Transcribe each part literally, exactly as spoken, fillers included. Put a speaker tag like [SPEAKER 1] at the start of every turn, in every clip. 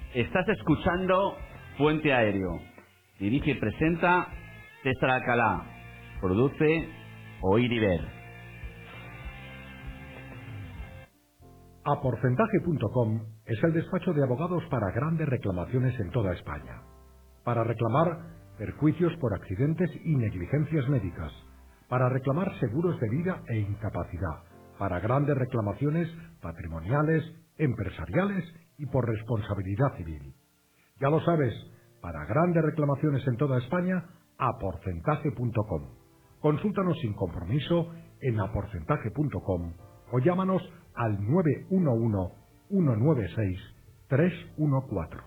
[SPEAKER 1] Estás escuchando Puente Aéreo. Dirige y presenta César Alcalá. Produce Oír y Ver.
[SPEAKER 2] A porcentaje punto com es el despacho de abogados para grandes reclamaciones en toda España. Para reclamar perjuicios por accidentes y negligencias médicas. Para reclamar seguros de vida e incapacidad. Para grandes reclamaciones patrimoniales, empresariales y por responsabilidad civil. Ya lo sabes, para grandes reclamaciones en toda España, a porcentaje punto com. Consúltanos sin compromiso en a porcentaje punto com o llámanos al nueve uno uno, uno nueve seis, tres uno cuatro.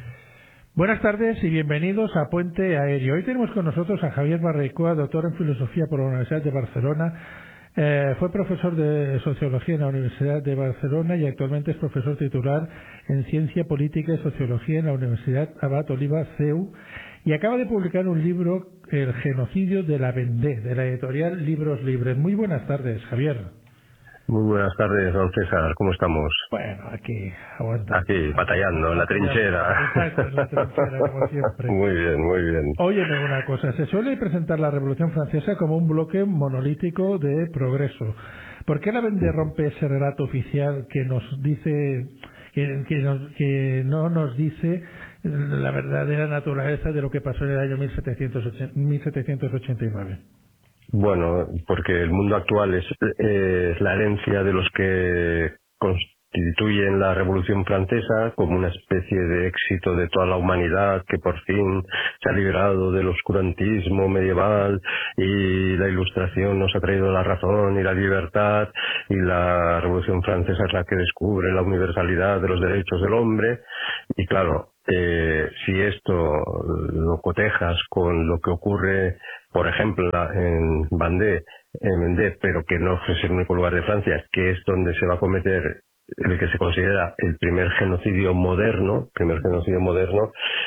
[SPEAKER 3] Buenas tardes y bienvenidos a Puente Aéreo. Hoy tenemos con nosotros a Javier Barreicoa, doctor en Filosofía por la Universidad de Barcelona. Eh, fue profesor de Sociología en la Universidad de Barcelona y actualmente es profesor titular en Ciencia Política y Sociología en la Universidad Abat Oliba C E U y acaba de publicar un libro, El genocidio de la Vendée, de la editorial Libros Libres. Muy buenas tardes, Javier.
[SPEAKER 4] Muy buenas tardes, don César. ¿Cómo estamos?
[SPEAKER 3] Bueno, aquí, aguantando.
[SPEAKER 4] Aquí, batallando, en la trinchera.
[SPEAKER 3] Exacto, en la trinchera, como siempre.
[SPEAKER 4] Muy bien, muy bien.
[SPEAKER 3] Óyeme una cosa, se suele presentar la Revolución Francesa como un bloque monolítico de progreso. ¿Por qué la Vendée rompe ese relato oficial que nos dice, que, que, nos, que no nos dice la verdadera naturaleza de lo que pasó en el año mil setecientos ochenta y nueve?
[SPEAKER 4] Bueno, porque el mundo actual es, es la herencia de los que constituyen la Revolución Francesa como una especie de éxito de toda la humanidad que por fin se ha liberado del oscurantismo medieval y la Ilustración nos ha traído la razón y la libertad y la Revolución Francesa es la que descubre la universalidad de los derechos del hombre y claro, eh, si esto lo cotejas con lo que ocurre por ejemplo, en Vendée, en Vendée, pero que no es el único lugar de Francia, que es donde se va a cometer el que se considera el primer genocidio moderno, primer genocidio moderno,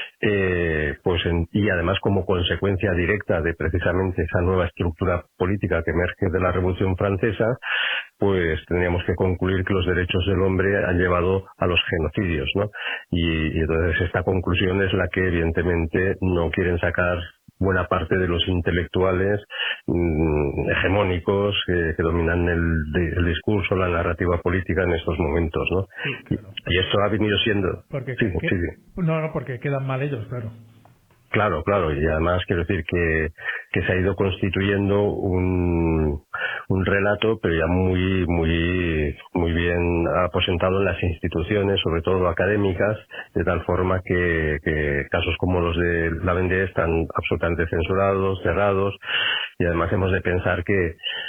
[SPEAKER 4] eh, pues en, y además como consecuencia directa de precisamente esa nueva estructura política que emerge de la Revolución Francesa, pues tendríamos que concluir que los derechos del hombre han llevado a los genocidios, ¿no? Y, y entonces esta conclusión es la que evidentemente no quieren sacar buena parte de los intelectuales mmm, hegemónicos que, que dominan el, el discurso, la narrativa política en estos momentos, ¿no?
[SPEAKER 3] Sí, claro.
[SPEAKER 4] Y, y esto ha venido siendo...
[SPEAKER 3] Porque,
[SPEAKER 4] sí,
[SPEAKER 3] que,
[SPEAKER 4] sí, sí.
[SPEAKER 3] No, no, porque quedan mal ellos, claro.
[SPEAKER 4] Claro, claro, y además quiero decir que, que se ha ido constituyendo un, un relato, pero ya muy, muy, muy bien aposentado en las instituciones, sobre todo académicas, de tal forma que, que casos como los de la Vendée están absolutamente censurados, cerrados, y además hemos de pensar que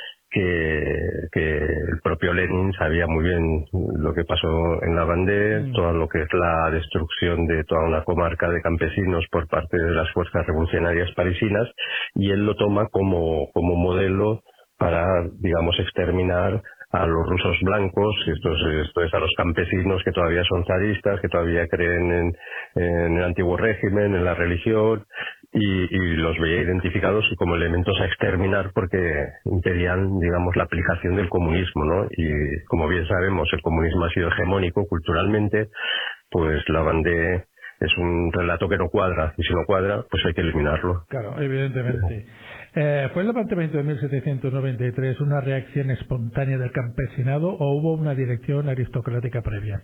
[SPEAKER 4] Que, que el propio Lenin sabía muy bien lo que pasó en la Vendée, mm. todo lo que es la destrucción de toda una comarca de campesinos por parte de las fuerzas revolucionarias parisinas, y él lo toma como, como modelo para, digamos, exterminar a los rusos blancos, esto es, esto es a los campesinos que todavía son zaristas, que todavía creen en, en el antiguo régimen, en la religión, y, y los veía identificados como elementos a exterminar porque impedían, digamos, la aplicación del comunismo, ¿no? Y como bien sabemos, el comunismo ha sido hegemónico culturalmente, pues la Vendée es un relato que no cuadra, y si no cuadra, pues hay que eliminarlo.
[SPEAKER 3] Claro, evidentemente. Eh, ¿Fue el levantamiento de mil setecientos noventa y tres una reacción espontánea del campesinado o hubo una dirección aristocrática previa?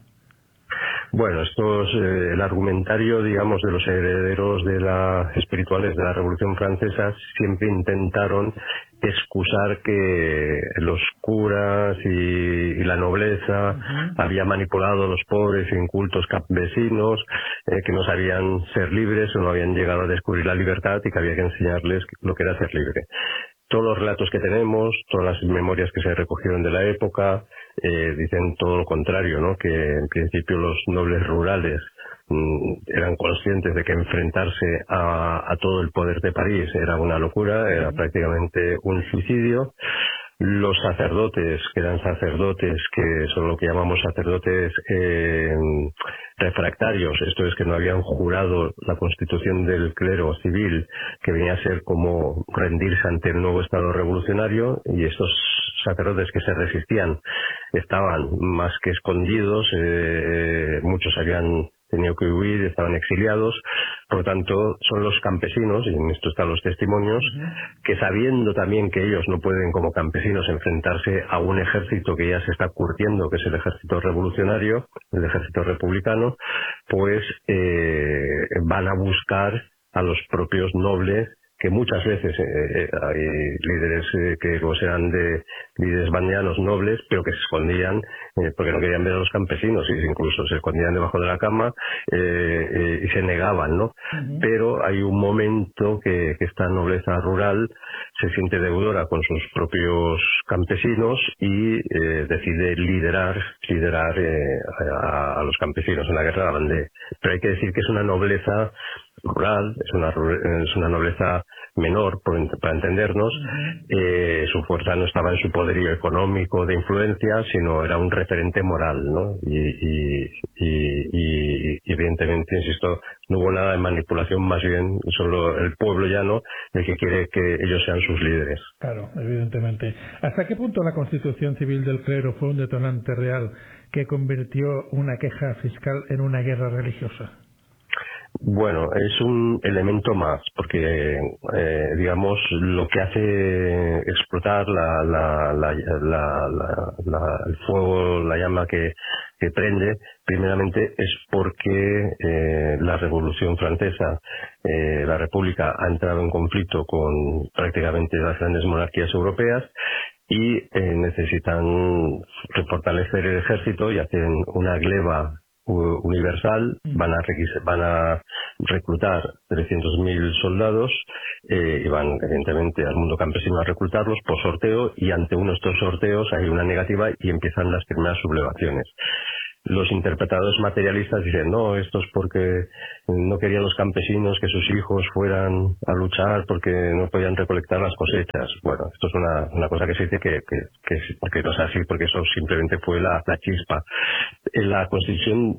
[SPEAKER 4] Bueno, esto es eh, el argumentario, digamos, de los herederos de la espirituales de la Revolución Francesa siempre intentaron excusar que los curas y, y la nobleza uh-huh. habían manipulado a los pobres e incultos campesinos, eh, que no sabían ser libres o no habían llegado a descubrir la libertad y que había que enseñarles lo que era ser libre. Todos los relatos que tenemos, todas las memorias que se recogieron de la época, eh, dicen todo lo contrario, ¿no? Que en principio los nobles rurales mmm, eran conscientes de que enfrentarse a, a todo el poder de París era una locura, era prácticamente un suicidio. Los sacerdotes, que eran sacerdotes, que son lo que llamamos sacerdotes eh, refractarios, esto es que no habían jurado la constitución del clero civil, que venía a ser como rendirse ante el nuevo Estado revolucionario, y estos sacerdotes que se resistían estaban más que escondidos, eh, muchos habían tenido que huir, estaban exiliados. Por lo tanto, son los campesinos, y en esto están los testimonios, uh-huh. que sabiendo también que ellos no pueden como campesinos enfrentarse a un ejército que ya se está curtiendo, que es el ejército revolucionario, el ejército republicano, pues eh, van a buscar a los propios nobles, que muchas veces eh, hay líderes eh, que pues, eran de líderes bandianos nobles, pero que se escondían eh, porque no querían ver a los campesinos, y incluso se escondían debajo de la cama eh, eh, y se negaban, ¿no? Uh-huh. Pero hay un momento que, que esta nobleza rural se siente deudora con sus propios campesinos y eh, decide liderar liderar eh, a, a los campesinos en la guerra de la Vendée. Pero hay que decir que es una nobleza rural, es una es una nobleza menor, por, para entendernos. Uh-huh. eh, su fuerza no estaba en su poderío económico de influencia, sino era un referente moral, ¿no? Y, y, y, y, y evidentemente, insisto, no hubo nada de manipulación, más bien solo el pueblo llano el que quiere que ellos sean sus líderes.
[SPEAKER 3] Claro, evidentemente. ¿Hasta qué punto la Constitución Civil del Clero fue un detonante real que convirtió una queja fiscal en una guerra religiosa?
[SPEAKER 4] Bueno, es un elemento más, porque eh, digamos lo que hace explotar la, la, la, la, la, la, el fuego, la llama que, que prende, primeramente es porque eh, la Revolución Francesa, eh, la República ha entrado en conflicto con prácticamente las grandes monarquías europeas y eh, necesitan fortalecer el ejército y hacen una gleba universal, van a van a reclutar trescientos mil soldados eh, y van evidentemente al mundo campesino a reclutarlos por sorteo, y ante uno de estos sorteos hay una negativa y empiezan las primeras sublevaciones. Los interpretadores materialistas dicen, no, esto es porque no querían los campesinos que sus hijos fueran a luchar porque no podían recolectar las cosechas. Bueno, esto es una, una cosa que se dice que, que, que, que no es así, porque eso simplemente fue la, la chispa. En la Constitución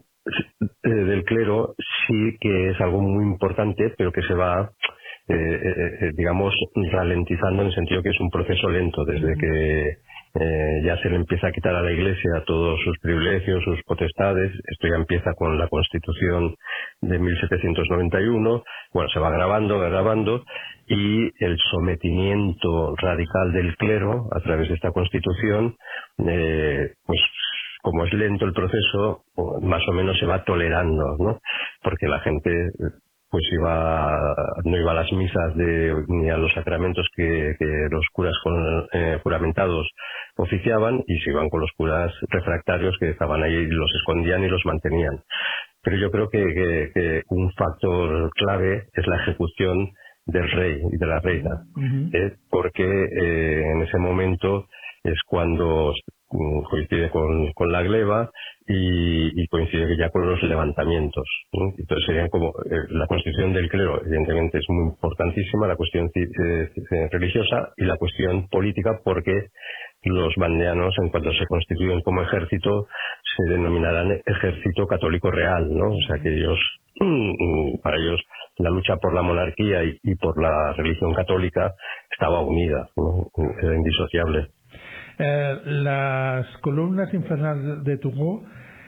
[SPEAKER 4] del Clero sí que es algo muy importante, pero que se va, eh, eh, digamos, ralentizando, en el sentido que es un proceso lento, desde que Eh, ya se le empieza a quitar a la Iglesia todos sus privilegios, sus potestades. Esto ya empieza con la Constitución de mil setecientos noventa y uno. Bueno, se va agravando, agravando, y el sometimiento radical del clero a través de esta Constitución, eh, pues como es lento el proceso, más o menos se va tolerando, ¿no? Porque la gente pues iba no iba a las misas de, ni a los sacramentos que, que los curas con, eh, juramentados oficiaban, y se iban con los curas refractarios que estaban ahí, los escondían y los mantenían. Pero yo creo que, que, que un factor clave es la ejecución del rey y de la reina, uh-huh. eh, porque eh, en ese momento es cuando coincide con, con la gleba y, y coincide ya con los levantamientos, ¿no? Entonces serían como eh, la constitución del clero, evidentemente es muy importantísima, la cuestión eh, religiosa y la cuestión política, porque los vandeanos, en cuanto se constituyen como ejército, se denominarán ejército católico real, ¿no? O sea que ellos, para ellos, la lucha por la monarquía y, y por la religión católica estaba unida, ¿no? Era indisociable.
[SPEAKER 3] Eh, las columnas infernales de Turgot,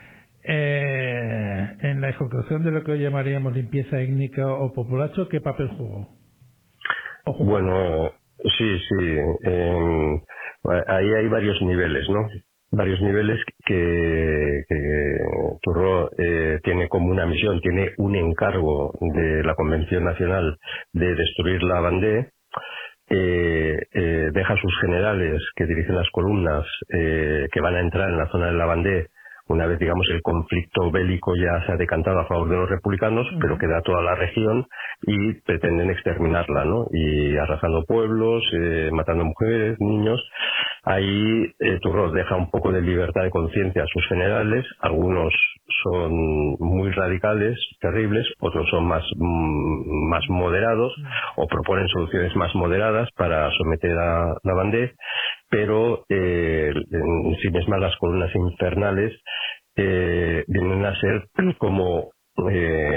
[SPEAKER 3] eh, en la ejecución de lo que hoy llamaríamos limpieza étnica o populacho, ¿qué papel jugó?
[SPEAKER 4] jugó? Bueno, sí, sí. Eh, ahí hay varios niveles, ¿no? Varios niveles que, que Turgot eh, tiene como una misión, tiene un encargo de la Convención Nacional de destruir la Vendée. Eh, eh, deja a sus generales que dirigen las columnas eh, que van a entrar en la zona de la Vendée una vez, digamos, el conflicto bélico ya se ha decantado a favor de los republicanos, uh-huh. pero queda toda la región y pretenden exterminarla, ¿no? Y arrasando pueblos, eh, matando mujeres, niños. Ahí eh, Turgot deja un poco de libertad de conciencia a sus generales. Algunos son muy radicales, terribles, otros son más, mm, más moderados o proponen soluciones más moderadas para someter a la Vendée. Pero eh, en sí mismas las columnas infernales eh, vienen a ser como eh, un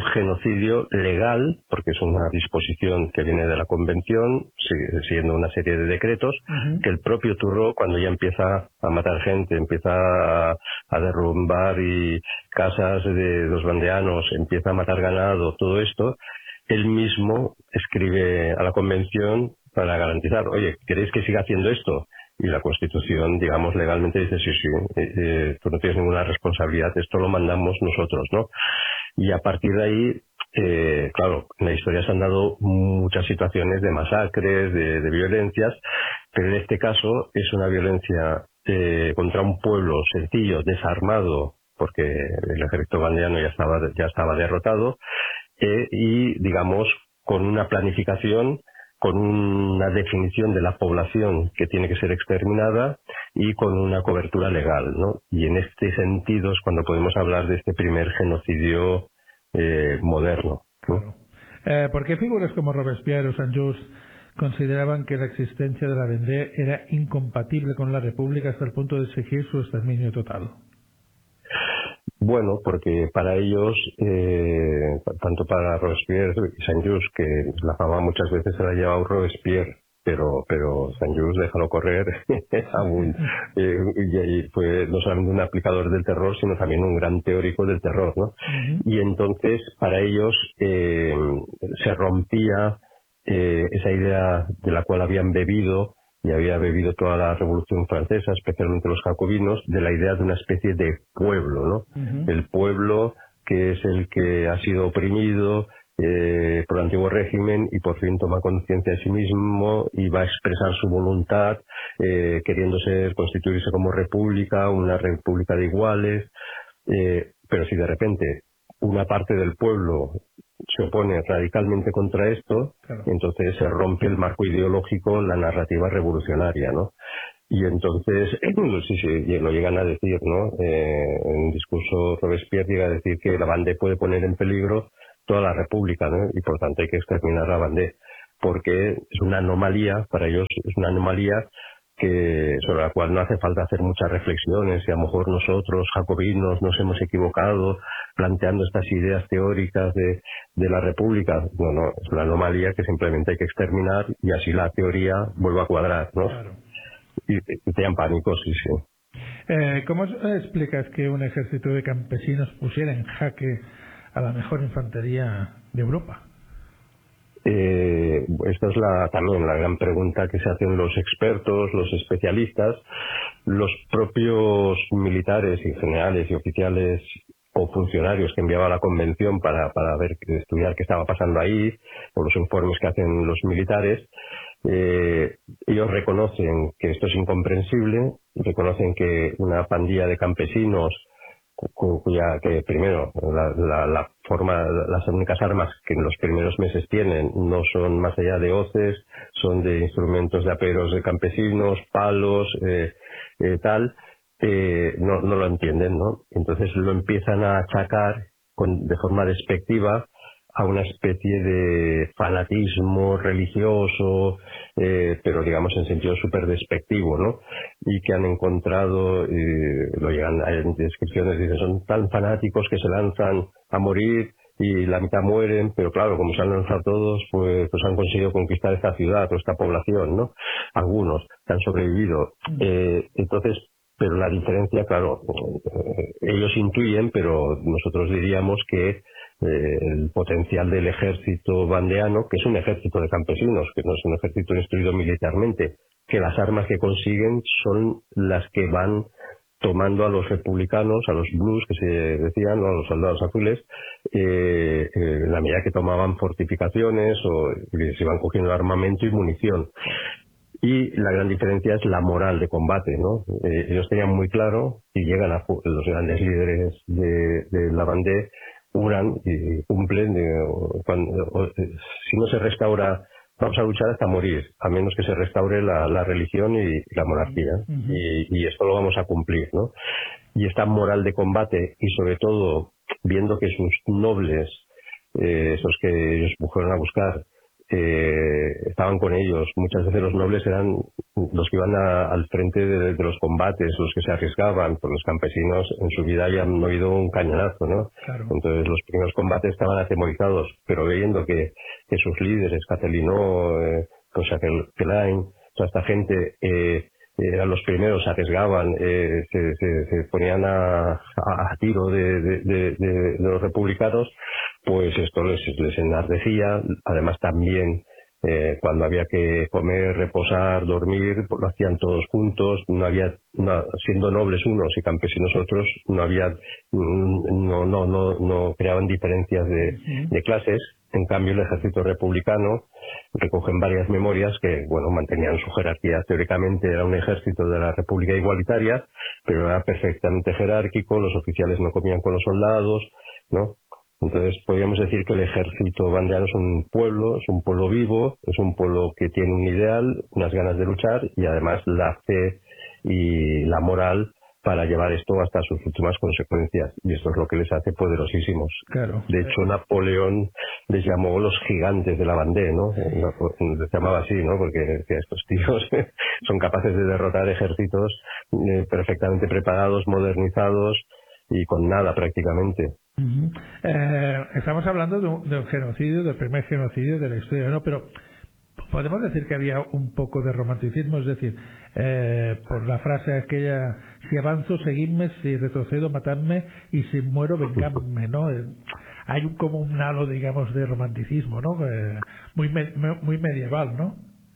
[SPEAKER 4] genocidio legal, porque es una disposición que viene de la Convención, sigue siendo una serie de decretos, uh-huh. que el propio Turró, cuando ya empieza a matar gente, empieza a, a derrumbar y casas de los vandeanos, empieza a matar ganado, todo esto, él mismo escribe a la Convención para garantizar, oye, ¿queréis que siga haciendo esto? Y la Constitución, digamos, legalmente dice, sí, sí, eh, eh, tú no tienes ninguna responsabilidad, esto lo mandamos nosotros, ¿no? Y a partir de ahí, eh, claro, en la historia se han dado muchas situaciones de masacres, de, de violencias, pero en este caso es una violencia eh, contra un pueblo sencillo, desarmado, porque el ejército vandeano ya estaba, ya estaba derrotado, eh, y, digamos, con una planificación, con una definición de la población que tiene que ser exterminada y con una cobertura legal, ¿no? Y en este sentido es cuando podemos hablar de este primer genocidio eh, moderno, ¿no?
[SPEAKER 3] Claro. Eh, ¿Por qué figuras como Robespierre o Saint-Just consideraban que la existencia de la Vendée era incompatible con la República hasta el punto de exigir su exterminio total?
[SPEAKER 4] Bueno, porque para ellos, eh, tanto para Robespierre y Saint-Just, que la fama muchas veces se la ha llevado Robespierre, pero pero Saint-Just, déjalo correr, aún, eh, y, y fue no solamente un aplicador del terror, sino también un gran teórico del terror, ¿no? Uh-huh. Y entonces, para ellos, eh, se rompía eh, esa idea de la cual habían bebido, y había bebido toda la Revolución Francesa, especialmente los jacobinos, de la idea de una especie de pueblo, ¿no? Uh-huh. El pueblo que es el que ha sido oprimido eh, por el antiguo régimen y por fin toma conciencia de sí mismo y va a expresar su voluntad eh, queriendo ser, constituirse como república, una república de iguales, eh, pero si de repente una parte del pueblo se opone radicalmente contra esto, claro. Entonces se rompe el marco ideológico, la narrativa revolucionaria, ¿no? Y entonces, sí, sí, lo llegan a decir, ¿no? Eh, en un discurso Robespierre llega a decir que la Vendée puede poner en peligro toda la república, ¿no? Y por tanto hay que exterminar la Vendée, porque es una anomalía, para ellos es una anomalía que sobre la cual no hace falta hacer muchas reflexiones, y a lo mejor nosotros, jacobinos, nos hemos equivocado planteando estas ideas teóricas de, de la República. No, no, es una anomalía que simplemente hay que exterminar y así la teoría vuelve a cuadrar, ¿no?
[SPEAKER 3] Claro.
[SPEAKER 4] Y, y te dan pánico, sí, sí.
[SPEAKER 3] Eh, ¿Cómo explicas que un ejército de campesinos pusiera en jaque a la mejor infantería de Europa?
[SPEAKER 4] Eh, esta es la, también la gran pregunta que se hacen los expertos, los especialistas, los propios militares y generales y oficiales o funcionarios que enviaba la Convención para, para ver, estudiar qué estaba pasando ahí, o los informes que hacen los militares. Eh, ellos reconocen que esto es incomprensible, reconocen que una pandilla de campesinos cuya que primero la, la, la forma las únicas armas que en los primeros meses tienen no son más allá de hoces, son de instrumentos de aperos de campesinos, palos, eh, eh, tal, eh, no, no lo entienden, ¿no? Entonces lo empiezan a achacar con, de forma despectiva a una especie de fanatismo religioso, eh, pero digamos en sentido súper despectivo, ¿no? Y que han encontrado, eh, lo llegan en descripciones, dicen, son tan fanáticos que se lanzan a morir y la mitad mueren, pero claro, como se han lanzado todos, pues, pues han conseguido conquistar esta ciudad o esta población, ¿no? Algunos que han sobrevivido. Eh, entonces, pero la diferencia, claro, eh, ellos intuyen, pero nosotros diríamos que Eh, el potencial del ejército vandeano, que es un ejército de campesinos, que no es un ejército instruido militarmente, que las armas que consiguen son las que van tomando a los republicanos, a los blues que se decían, ¿no? A los soldados azules, eh, eh, en la medida que tomaban fortificaciones o se iban cogiendo armamento y munición. Y la gran diferencia es la moral de combate, ¿no? Eh, ellos tenían muy claro, y llegan a los grandes líderes de, de la Vendée, juran y cumplen, de, cuando, o, si no se restaura, vamos a luchar hasta morir, a menos que se restaure la, la religión y, y la monarquía, uh-huh. y, y esto lo vamos a cumplir, ¿no? Y esta moral de combate, y sobre todo viendo que sus nobles, eh, esos que ellos fueron a buscar, eh, estaban con ellos. Muchas veces los nobles eran los que iban a, al frente de, de los combates, los que se arriesgaban, porque los campesinos en su vida habían oído un cañonazo, ¿no?
[SPEAKER 3] Claro.
[SPEAKER 4] Entonces los primeros combates estaban atemorizados, pero viendo que, que sus líderes, Catelino, eh, Cochaquelain, toda esta gente, eh, eran los primeros, se arriesgaban, eh, se, se, se ponían a, a, a tiro de, de, de, de, de los republicanos, pues esto les, les enardecía. Además también eh, cuando había que comer, reposar, dormir, pues lo hacían todos juntos. No había, no, siendo nobles unos y campesinos otros, no había, no, no, no, no creaban diferencias de, uh-huh. de clases. En cambio, el ejército republicano recogen varias memorias que, bueno, mantenían su jerarquía. Teóricamente era un ejército de la República igualitaria, pero era perfectamente jerárquico. Los oficiales no comían con los soldados, ¿no? Entonces podríamos decir que el ejército vandeano es un pueblo, es un pueblo vivo, es un pueblo que tiene un ideal, unas ganas de luchar y además la fe y la moral para llevar esto hasta sus últimas consecuencias. Y esto es lo que les hace poderosísimos.
[SPEAKER 3] Claro.
[SPEAKER 4] De hecho, Napoleón les llamó los gigantes de la Vendée, ¿no? Les llamaba así, ¿no? Porque decía, estos tíos son capaces de derrotar ejércitos eh, perfectamente preparados, modernizados y con nada prácticamente.
[SPEAKER 3] Uh-huh. Eh, estamos hablando de un, de un genocidio, del primer genocidio de la historia, ¿no? Pero podemos decir que había un poco de romanticismo, es decir, eh, por la frase aquella, si avanzo, seguidme, si retrocedo, matadme, y si muero, vengadme, ¿no? Eh, hay un, como un halo, digamos, de romanticismo, ¿no? Eh, muy, me, muy medieval, ¿no?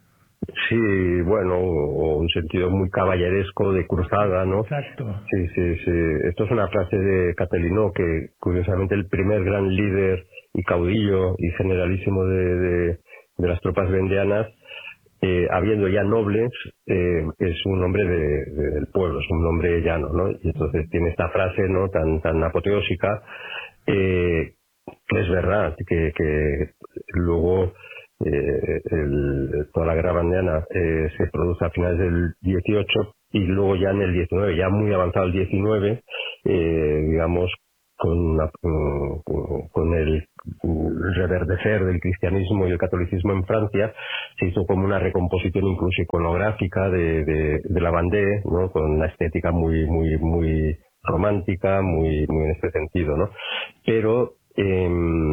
[SPEAKER 4] Sí, bueno, o un sentido muy caballeresco de cruzada, ¿no?
[SPEAKER 3] Exacto.
[SPEAKER 4] Sí, sí, sí. Esto es una frase de Catelino, que curiosamente el primer gran líder y caudillo y generalísimo de, de, de las tropas vendeanas, eh, habiendo ya nobles, eh, es un hombre de, de, del pueblo, es un hombre llano, ¿no? Y entonces tiene esta frase, ¿no? Tan, tan apoteósica, eh, que es verdad, que, que luego Eh, el, toda la guerra vandeana eh, se produce a finales del dieciocho y luego ya en el diecinueve, ya muy avanzado el diecinueve, eh, digamos, con, una, con, con el reverdecer del cristianismo y el catolicismo en Francia, se hizo como una recomposición incluso iconográfica de, de, de la Vendée, ¿no? Con una estética muy, muy, muy romántica, muy, muy en este sentido, ¿no? Pero Eh,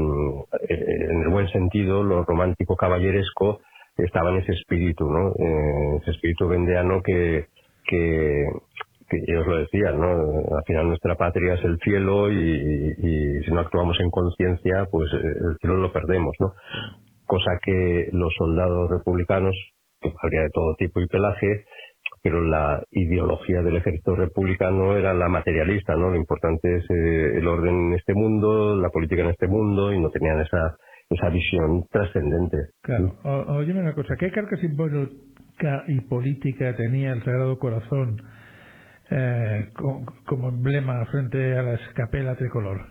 [SPEAKER 4] en el buen sentido, lo romántico caballeresco estaba en ese espíritu, ¿no? Eh, ese espíritu vendeano que, que, que ellos lo decían, ¿no? Al final nuestra patria es el cielo y, y, y si no actuamos en conciencia, pues el cielo lo perdemos, ¿no? Cosa que los soldados republicanos, que habría de todo tipo y pelaje, pero la ideología del ejército republicano era la materialista, ¿no? Lo importante es eh, el orden en este mundo, la política en este mundo, y no tenían esa esa visión trascendente.
[SPEAKER 3] Claro. O, óyeme una cosa, ¿qué carga simbólica y política tenía el Sagrado Corazón eh, como, como emblema frente a la escapela tricolor?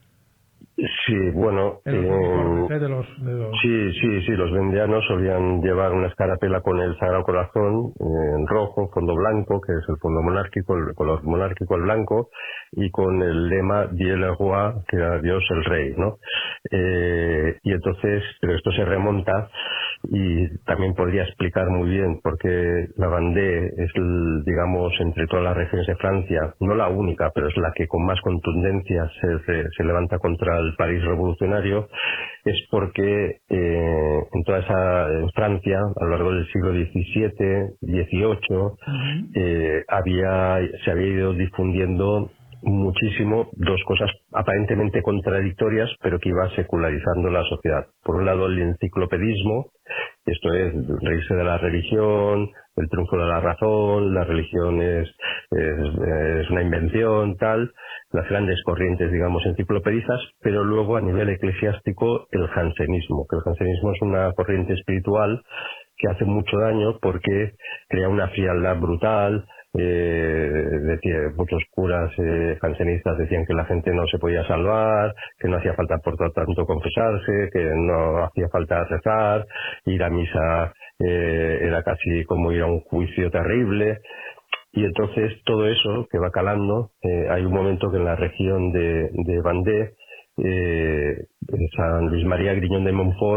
[SPEAKER 4] Sí, bueno,
[SPEAKER 3] de los,
[SPEAKER 4] eh,
[SPEAKER 3] de los, de los...
[SPEAKER 4] sí, sí, sí, los vendeanos solían llevar una escarapela con el Sagrado Corazón eh, en rojo, fondo blanco, que es el fondo monárquico, el color monárquico, el blanco, y con el lema Dieu le roi, que era Dios el rey, ¿no? Eh, y entonces, pero esto se remonta y también podría explicar muy bien por qué la Vendée es, el, digamos, entre todas las regiones de Francia, no la única, pero es la que con más contundencia se, se, se levanta contra el París revolucionario, es porque eh, en toda esa en Francia, a lo largo del siglo diecisiete, dieciocho, uh-huh. eh, había, se había ido difundiendo muchísimo dos cosas aparentemente contradictorias, pero que iba secularizando la sociedad. Por un lado, el enciclopedismo, esto es reírse de la religión, el triunfo de la razón, la religión es, es, es una invención, tal, las grandes corrientes, digamos, enciclopedistas, pero luego a nivel eclesiástico el jansenismo, que el jansenismo es una corriente espiritual que hace mucho daño porque crea una frialdad brutal. Eh, decía, muchos curas eh, jansenistas decían que la gente no se podía salvar, que no hacía falta por tanto confesarse, que no hacía falta rezar, ir a misa eh, era casi como ir a un juicio terrible. Y entonces todo eso que va calando, eh, hay un momento que en la región de, de Vendée, eh, San Luis María Griñón de Montfort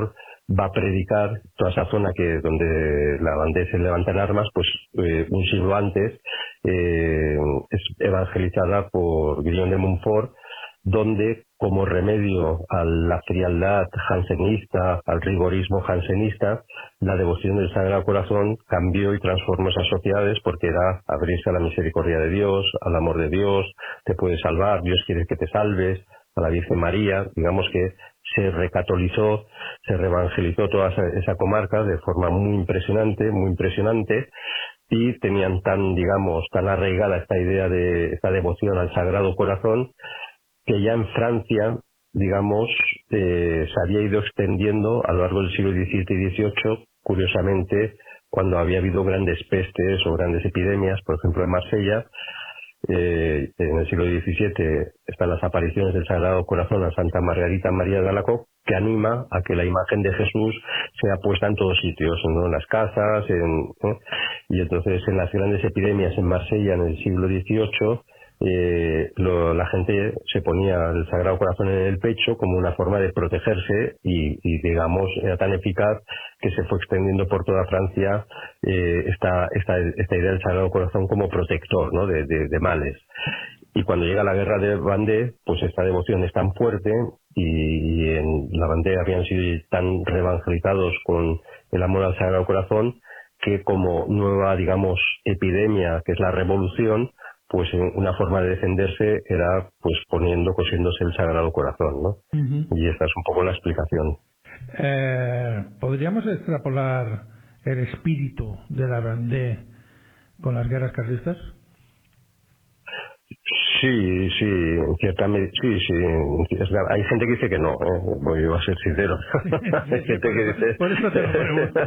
[SPEAKER 4] va a predicar toda esa zona que donde la Vendée se levanta en armas, pues eh, un siglo antes eh, es evangelizada por Guillaume de Montfort, donde como remedio a la frialdad jansenista, al rigorismo jansenista, la devoción del Sagrado Corazón cambió y transformó esas sociedades, porque era abrirse a la misericordia de Dios, al amor de Dios, te puede salvar, Dios quiere que te salves, a la Virgen María. Digamos que se recatolizó, se reevangelizó toda esa, esa comarca de forma muy impresionante, muy impresionante, y tenían tan, digamos, tan arraigada esta idea de esta devoción al Sagrado Corazón, que ya en Francia, digamos, eh, se había ido extendiendo a lo largo del siglo diecisiete y dieciocho, curiosamente, cuando había habido grandes pestes o grandes epidemias, por ejemplo en Marsella. Eh, en el siglo diecisiete están las apariciones del Sagrado Corazón a Santa Margarita María de Alacoque, que anima a que la imagen de Jesús sea puesta en todos sitios, ¿no? En las casas, en, ¿eh? Y entonces en las grandes epidemias en Marsella en el siglo dieciocho, eh, lo, la gente se ponía el Sagrado Corazón en el pecho como una forma de protegerse, y, y digamos era tan eficaz que se fue extendiendo por toda Francia eh, esta, esta, esta idea del Sagrado Corazón como protector, ¿no? de, de, de males. Y cuando llega la guerra de Vendée, pues esta devoción es tan fuerte, y en la Vendée habían sido tan reevangelizados con el amor al Sagrado Corazón, que como nueva, digamos, epidemia, que es la revolución, pues una forma de defenderse era pues poniendo, cosiéndose el Sagrado Corazón, ¿no? Uh-huh. Y esta es un poco la explicación.
[SPEAKER 3] Eh, ¿Podríamos extrapolar el espíritu de la Vendée con las guerras carlistas?
[SPEAKER 4] Sí, sí, en cierta medida, sí, sí. Hay gente que dice que no, ¿eh? Voy a ser sincero. Hay gente que dice...
[SPEAKER 3] Por eso te lo pregunto.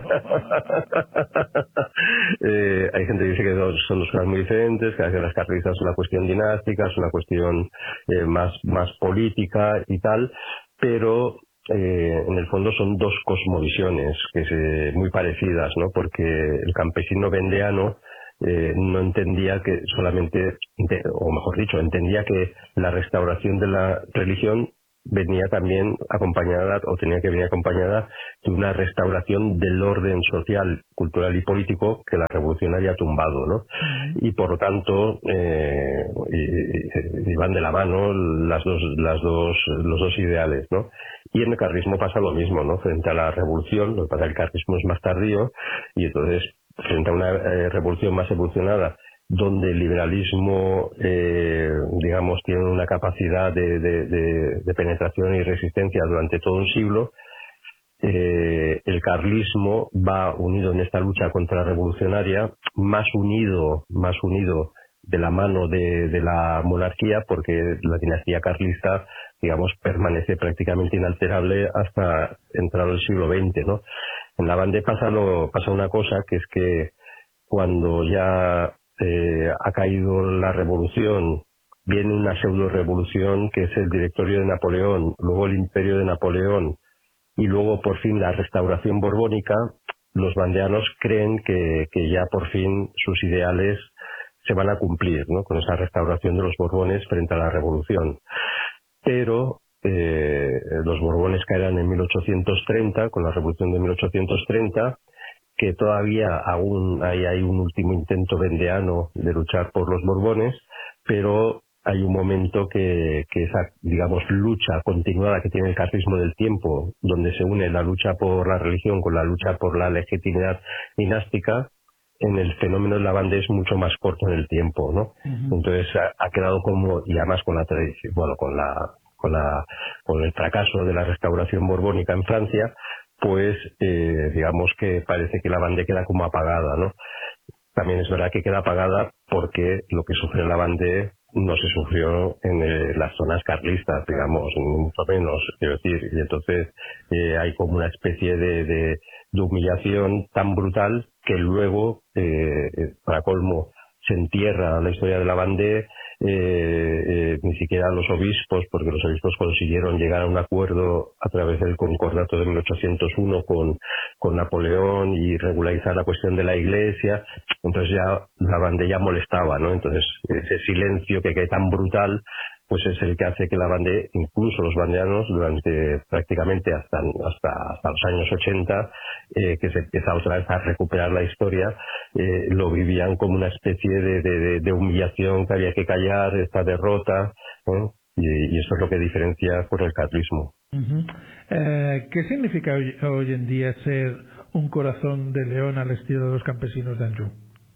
[SPEAKER 4] eh, hay gente que dice que son dos cosas muy diferentes, que las guerras carlistas es una cuestión dinástica, es una cuestión eh, más, más política y tal, pero... Eh, en el fondo son dos cosmovisiones que se, muy parecidas, ¿no? Porque el campesino vendeano eh, no entendía que solamente, o mejor dicho, entendía que la restauración de la religión venía también acompañada, o tenía que venir acompañada de una restauración del orden social, cultural y político que la revolución había tumbado, ¿no? Y por lo tanto eh, y, y van de la mano las dos, las dos, los dos ideales, ¿no? Y en el carlismo pasa lo mismo, ¿no? Frente a la revolución, lo que pasa es que el carlismo es más tardío, y entonces frente a una eh, revolución más evolucionada, donde el liberalismo, eh, digamos, tiene una capacidad de, de, de, de penetración y resistencia durante todo un siglo, eh, el carlismo va unido en esta lucha contrarrevolucionaria, más unido, más unido de la mano de, de la monarquía, porque la dinastía carlista, digamos, permanece prácticamente inalterable hasta entrado el siglo veinte, ¿no? En la Vendée pasa, lo, pasa una cosa, que es que cuando ya eh, ha caído la revolución, viene una pseudo-revolución que es el directorio de Napoleón, luego el imperio de Napoleón, y luego por fin la restauración borbónica. Los vandeanos creen que, que ya por fin sus ideales se van a cumplir, ¿no? Con esa restauración de los Borbones frente a la revolución. Pero eh, los Borbones caerán en mil ochocientos treinta, con la revolución de mil ochocientos treinta, que todavía aún hay, hay un último intento vendeano de luchar por los Borbones, pero hay un momento que, que esa, digamos, lucha continuada que tiene el carlismo del tiempo, donde se une la lucha por la religión con la lucha por la legitimidad dinástica, en el fenómeno de la Vendée es mucho más corto en el tiempo, ¿no? Uh-huh. Entonces ha, ha quedado como, y además con la tradición, bueno, con la, con la, con el fracaso de la restauración borbónica en Francia, pues eh, digamos que parece que la Vendée queda como apagada, ¿no? También es verdad que queda apagada porque lo que sufrió la Vendée no se sufrió en eh, las zonas carlistas, digamos, mucho menos, quiero decir, y entonces eh, hay como una especie de, de, de humillación tan brutal que luego, eh, para colmo, se entierra la historia de la Vendée, eh, eh, ni siquiera los obispos, porque los obispos consiguieron llegar a un acuerdo a través del concordato de mil ochocientos uno con, con Napoleón y regularizar la cuestión de la Iglesia. Entonces ya la Vendée ya molestaba, ¿no? Entonces ese silencio que cae tan brutal pues es el que hace que la Vendée, incluso los vandeanos, durante prácticamente hasta hasta, hasta los años ochenta, eh, que se empieza otra vez a recuperar la historia, eh, lo vivían como una especie de, de, de humillación que había que callar, esta derrota, ¿eh? y, y eso es lo que diferencia con el carlismo.
[SPEAKER 3] Uh-huh. eh, ¿Qué significa hoy, hoy en día ser un corazón de león al estilo de los campesinos de Anjou?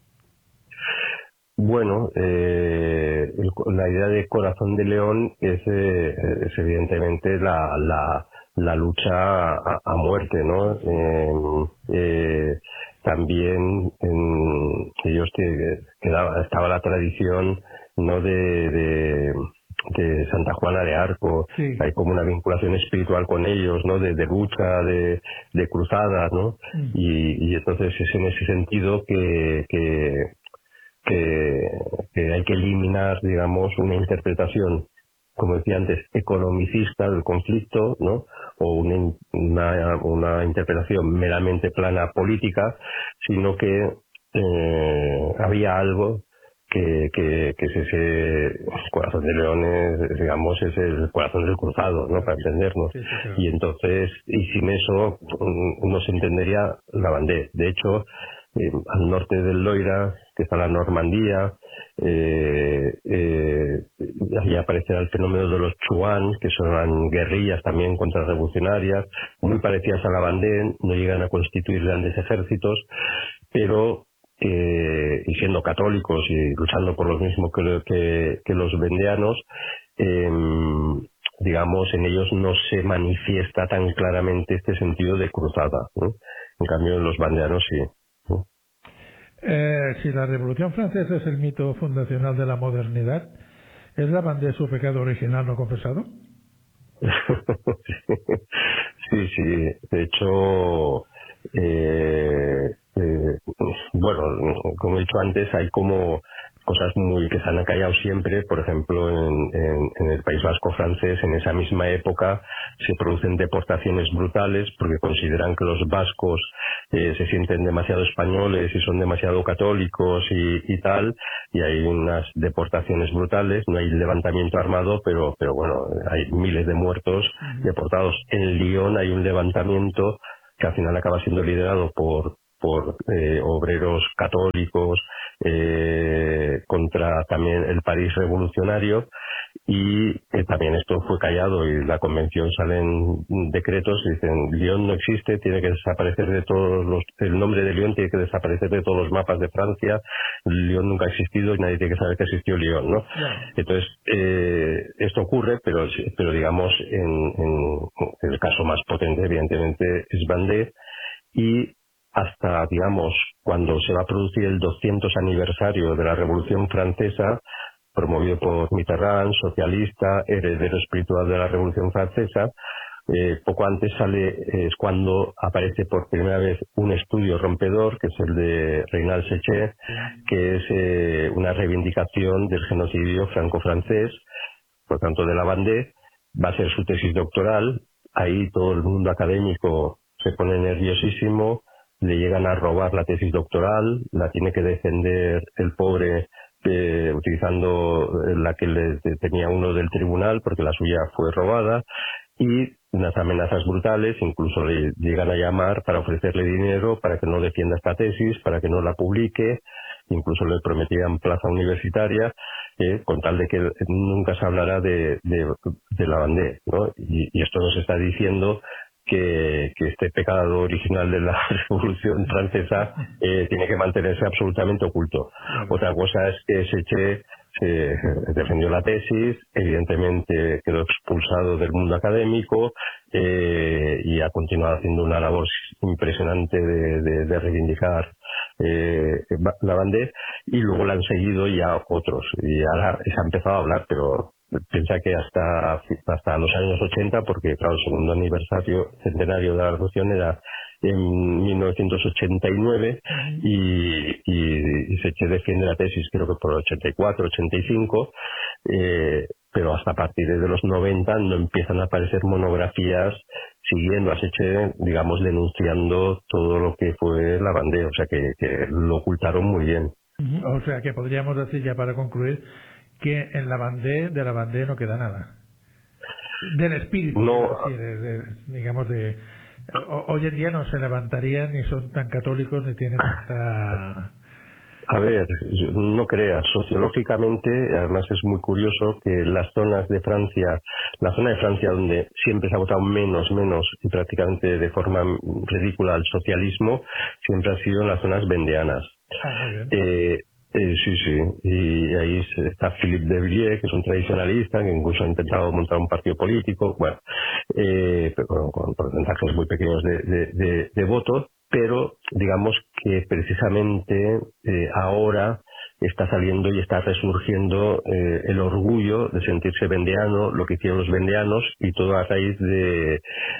[SPEAKER 4] Bueno, eh, el, la idea de corazón de león es, eh, es evidentemente la, la, la lucha a, a muerte, ¿no? Eh, eh, también en ellos que, quedaba, estaba la tradición, ¿no? de, de de Santa Juana de Arco,
[SPEAKER 3] sí.
[SPEAKER 4] Hay como una vinculación espiritual con ellos, ¿no? De, de lucha, de, de cruzada, ¿no? Mm. Y, y entonces es en ese sentido que, que, que, que hay que eliminar, digamos, una interpretación, como decía antes, economicista del conflicto, ¿no? O una, una, una interpretación meramente plana política, sino que eh, había algo que, que, que es ese corazón de leones, digamos, es el corazón del cruzado, ¿no? Para entendernos.
[SPEAKER 3] Sí, sí, claro.
[SPEAKER 4] Y entonces, y sin eso, no se entendería la Vendée. De hecho, eh, al norte del Loira, que está la Normandía, eh, eh, ahí aparecerá el fenómeno de los Chouans, que son guerrillas también contrarrevolucionarias, muy parecidas a la Vendée, no llegan a constituir grandes ejércitos, pero Eh, y siendo católicos y luchando por lo mismo que, que, que los vendeanos, eh, digamos, en ellos no se manifiesta tan claramente este sentido de cruzada, ¿no? En cambio, en los vandeanos sí, ¿no?
[SPEAKER 3] Eh, si la Revolución Francesa es el mito fundacional de la modernidad, ¿es la Vendée su pecado original no confesado?
[SPEAKER 4] sí, sí. De hecho, eh, eh, bueno, como he dicho antes, hay como cosas muy que se han acallado siempre. Por ejemplo, en, en, en el País Vasco francés, en esa misma época, se producen deportaciones brutales porque consideran que los vascos eh, se sienten demasiado españoles y son demasiado católicos y, y tal, y hay unas deportaciones brutales. No hay levantamiento armado, pero, pero bueno, hay miles de muertos deportados. En Lyon hay un levantamiento que al final acaba siendo liderado por por eh, obreros católicos eh, contra también el París revolucionario, y eh, también esto fue callado y la convención salen decretos y dicen Lyon no existe, tiene que desaparecer de todos los, el nombre de Lyon tiene que desaparecer de todos los mapas de Francia, Lyon nunca ha existido y nadie tiene que saber que existió Lyon, ¿no? Yeah. Entonces eh, esto ocurre, pero pero digamos en, en el caso más potente evidentemente es Vendée, y hasta, digamos, cuando se va a producir el doscientos aniversario de la Revolución Francesa, promovido por Mitterrand, socialista, heredero espiritual de la Revolución Francesa, eh, poco antes sale, eh, es cuando aparece por primera vez un estudio rompedor, que es el de Reynal Séché, que es eh, una reivindicación del genocidio franco-francés, por tanto de la Vendée. Va a ser su tesis doctoral. Ahí todo el mundo académico se pone nerviosísimo, le llegan a robar la tesis doctoral, la tiene que defender el pobre eh, utilizando la que le tenía uno del tribunal porque la suya fue robada, y unas amenazas brutales, incluso le llegan a llamar para ofrecerle dinero para que no defienda esta tesis, para que no la publique, incluso le prometían plaza universitaria, eh, con tal de que nunca se hablará de, de, de la Vendée, ¿no? Y, y esto nos está diciendo Que, que este pecado original de la Revolución Francesa eh, tiene que mantenerse absolutamente oculto. Otra cosa es que Séché se defendió la tesis, evidentemente quedó expulsado del mundo académico eh, y ha continuado haciendo una labor impresionante de, de, de reivindicar eh, la Vendée, y luego la han seguido ya otros, y ahora se ha empezado a hablar, pero piensa que hasta hasta los años ochenta, porque claro, el segundo aniversario centenario de la Revolución era en mil novecientos ochenta y nueve, y, y, y Séché defiende la tesis creo que por ochenta y cuatro, ochenta y cinco, eh, pero hasta a partir de los noventa no empiezan a aparecer monografías siguiendo a Séché, digamos, denunciando todo lo que fue la Vendée, o sea que, que lo ocultaron muy bien.
[SPEAKER 3] O sea que podríamos decir, ya para concluir, que en la Vendée, de la Vendée no queda nada. Del espíritu,
[SPEAKER 4] no,
[SPEAKER 3] decir, de, de, digamos, de o, hoy en día no se levantarían ni son tan católicos ni tienen tanta...
[SPEAKER 4] A ver, no creas, sociológicamente, además es muy curioso que las zonas de Francia, la zona de Francia donde siempre se ha votado menos, menos y prácticamente de forma ridícula al socialismo, siempre han sido en las zonas vendeanas.
[SPEAKER 3] Ah, muy bien.
[SPEAKER 4] Eh, eh, sí, sí, y ahí está Philippe de Villiers, que es un tradicionalista, que incluso ha intentado montar un partido político, bueno, eh, pero con, con porcentajes muy pequeños de, de, de, de votos, pero digamos que precisamente eh, ahora está saliendo y está resurgiendo eh, el orgullo de sentirse vendeano, lo que hicieron los vendeanos, y todo a raíz de,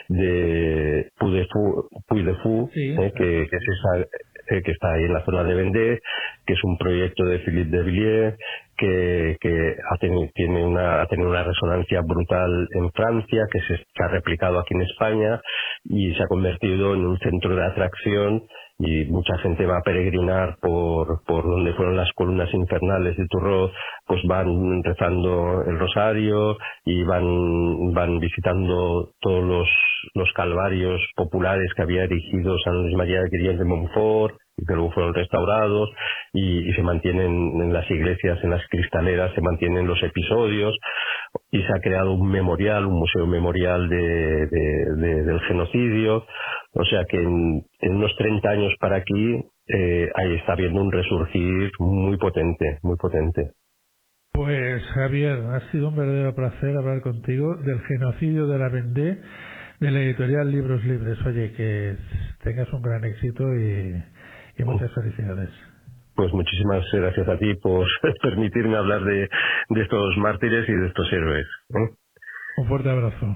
[SPEAKER 4] de Puy de Fou, Puy de Fou
[SPEAKER 3] Sí,
[SPEAKER 4] eh, que, que, es esa, eh, que está ahí en la zona de Vendée, que es un proyecto de Philippe de Villiers, que, que ha, tenido, tiene una, ha tenido una resonancia brutal en Francia, que se, se ha replicado aquí en España y se ha convertido en un centro de atracción, y mucha gente va a peregrinar por, por donde fueron las columnas infernales de Turrot, pues van rezando el rosario y van, van visitando todos los, los calvarios populares que había erigido San Luis María de Guillén de Montfort, y que luego fueron restaurados, y, y se mantienen en las iglesias, en las cristaleras, se mantienen los episodios, y se ha creado un memorial, un museo memorial de, de, de, del genocidio. O sea que en, en unos treinta años para aquí eh, ahí está habiendo un resurgir muy potente, muy potente.
[SPEAKER 3] Pues Javier, ha sido un verdadero placer hablar contigo del genocidio de la Vendée, de la editorial Libros Libres. Oye, que tengas un gran éxito y, y muchas felicidades.
[SPEAKER 4] Pues muchísimas gracias a ti por permitirme hablar de, de estos mártires y de estos héroes, ¿eh?
[SPEAKER 3] Un fuerte abrazo.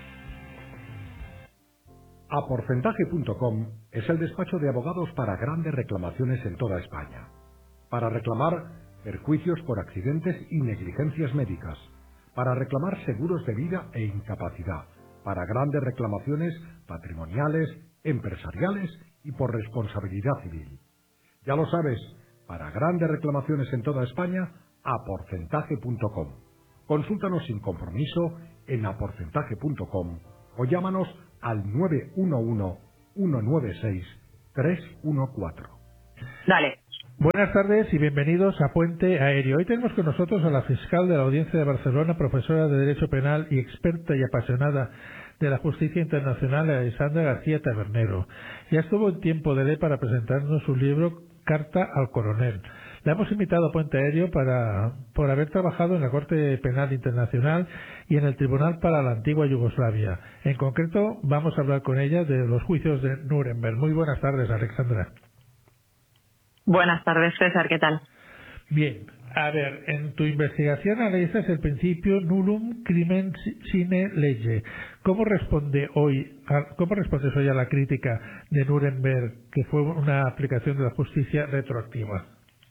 [SPEAKER 2] Aporcentaje punto com es el despacho de abogados para grandes reclamaciones en toda España. Para reclamar perjuicios por accidentes y negligencias médicas. Para reclamar seguros de vida e incapacidad. Para grandes reclamaciones patrimoniales, empresariales y por responsabilidad civil. Ya lo sabes, para grandes reclamaciones en toda España, aporcentaje punto com. Consúltanos sin compromiso en aporcentaje punto com o llámanos al nueve uno uno, uno nueve seis, tres uno cuatro.
[SPEAKER 5] Dale.
[SPEAKER 3] Buenas tardes y bienvenidos a Puente Aéreo. Hoy tenemos con nosotros a la fiscal de la Audiencia de Barcelona, profesora de Derecho Penal y experta y apasionada de la justicia internacional, Alexandra García Tabernero. Ya estuvo en Tiempo de Ley para presentarnos su libro Carta al Coronel. La hemos invitado a Puente Aéreo para, por haber trabajado en la Corte Penal Internacional y en el Tribunal para la Antigua Yugoslavia. En concreto, vamos a hablar con ella de los juicios de Nuremberg. Muy buenas tardes, Alexandra.
[SPEAKER 5] Buenas tardes, César, ¿qué tal?
[SPEAKER 3] Bien, a ver, en tu investigación analizas el principio nullum crimen sine lege. ¿Cómo responde hoy, a, cómo respondes hoy a la crítica de Nuremberg, que fue una aplicación de la justicia retroactiva?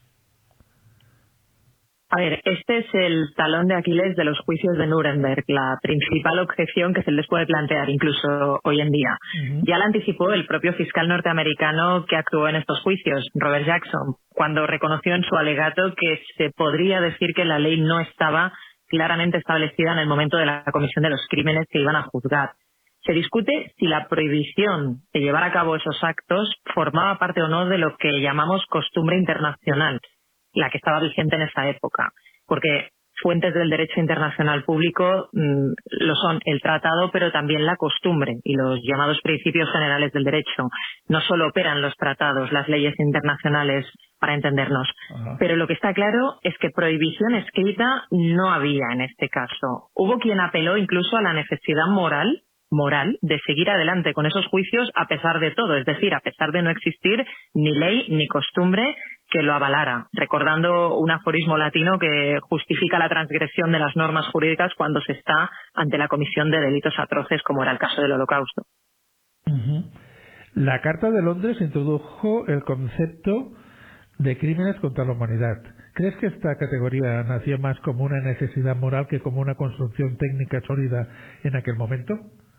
[SPEAKER 5] A ver, este es el talón de Aquiles de los juicios de Nuremberg, la principal objeción que se les puede plantear incluso hoy en día. Uh-huh. Ya la anticipó el propio fiscal norteamericano que actuó en estos juicios, Robert Jackson, cuando reconoció en su alegato que se podría decir que la ley no estaba claramente establecida en el momento de la comisión de los crímenes que iban a juzgar. Se discute si la prohibición de llevar a cabo esos actos formaba parte o no de lo que llamamos costumbre internacional, la que estaba vigente en esa época, porque fuentes del derecho internacional público mmm, lo son el tratado, pero también la costumbre y los llamados principios generales del derecho. No solo operan los tratados, las leyes internacionales, para entendernos, uh-huh. Pero lo que está claro es que prohibición escrita no había en este caso. Hubo quien apeló incluso a la necesidad moral moral de seguir adelante con esos juicios a pesar de todo, es decir, a pesar de no existir ni ley ni costumbre que lo avalara, recordando un aforismo latino que justifica la transgresión de las normas jurídicas cuando se está ante la comisión de delitos atroces, como era el caso del Holocausto.
[SPEAKER 3] Uh-huh. La Carta de Londres introdujo el concepto de crímenes contra la humanidad. ¿Crees que esta categoría nació más como una necesidad moral que como una construcción técnica sólida en aquel momento?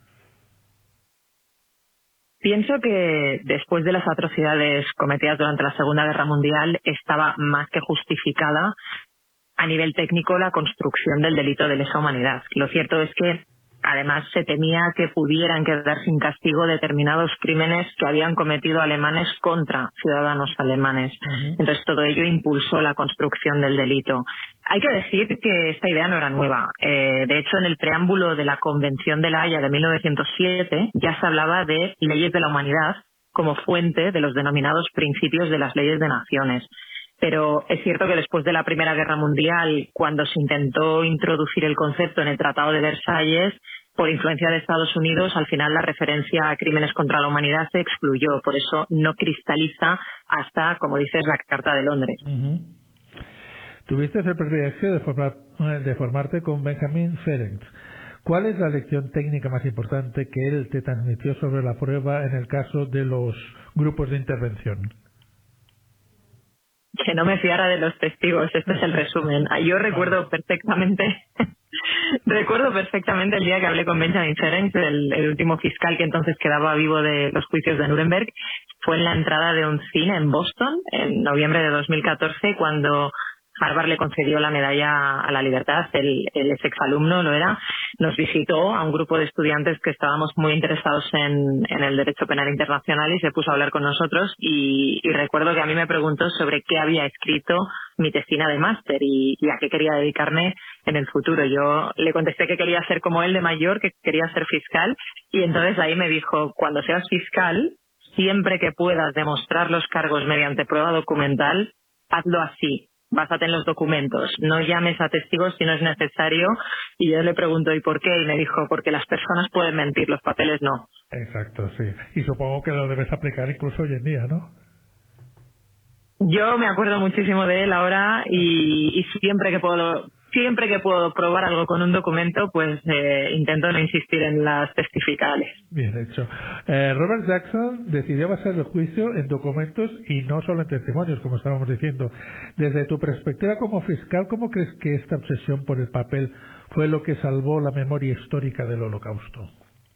[SPEAKER 5] Pienso que después de las atrocidades cometidas durante la Segunda Guerra Mundial estaba más que justificada a nivel técnico la construcción del delito de lesa humanidad. Lo cierto es que además se temía que pudieran quedar sin castigo determinados crímenes que habían cometido alemanes contra ciudadanos alemanes. Uh-huh. Entonces todo ello impulsó la construcción del delito. Hay que decir que esta idea no era nueva. Eh, de hecho, en el preámbulo de la Convención de La Haya de mil novecientos siete ya se hablaba de leyes de la humanidad como fuente de los denominados principios de las leyes de naciones. Pero es cierto que después de la Primera Guerra Mundial, cuando se intentó introducir el concepto en el Tratado de Versalles, por influencia de Estados Unidos, al final la referencia a crímenes contra la humanidad se excluyó. Por eso no cristaliza hasta, como dices, la Carta de Londres.
[SPEAKER 3] Uh-huh. Tuviste el privilegio de, formar, de formarte con Benjamin Ferencz. ¿Cuál es la lección técnica más importante que él te transmitió sobre la prueba en el caso de los grupos de intervención?
[SPEAKER 5] Que no me fiara de los testigos, este es el resumen. Yo recuerdo perfectamente, recuerdo perfectamente el día que hablé con Benjamin Ferencz, el, el último fiscal que entonces quedaba vivo de los juicios de Nuremberg. Fue en la entrada de un cine en Boston, en noviembre de dos mil catorce, cuando Harvard le concedió la medalla a la libertad. Él, él es exalumno, lo era. Nos visitó a un grupo de estudiantes que estábamos muy interesados en, en el derecho penal internacional y se puso a hablar con nosotros y, y recuerdo que a mí me preguntó sobre qué había escrito mi tesina de máster y, y a qué quería dedicarme en el futuro. Yo le contesté que quería ser como él de mayor, que quería ser fiscal, y entonces ahí me dijo: cuando seas fiscal, siempre que puedas demostrar los cargos mediante prueba documental, hazlo así. Básate en los documentos, no llames a testigos si no es necesario. Y yo le pregunto, ¿y por qué? Y me dijo, porque las personas pueden mentir, los papeles no.
[SPEAKER 3] Exacto, sí. Y supongo que lo debes aplicar incluso hoy en día, ¿no?
[SPEAKER 5] Yo me acuerdo muchísimo de él ahora y, y siempre que puedo siempre que puedo probar algo con un documento, pues eh, intento no insistir en las testificales.
[SPEAKER 3] Bien hecho. Eh, Robert Jackson decidió basar el juicio en documentos y no solo en testimonios, como estábamos diciendo. Desde tu perspectiva como fiscal, ¿cómo crees que esta obsesión por el papel fue lo que salvó la memoria histórica del Holocausto?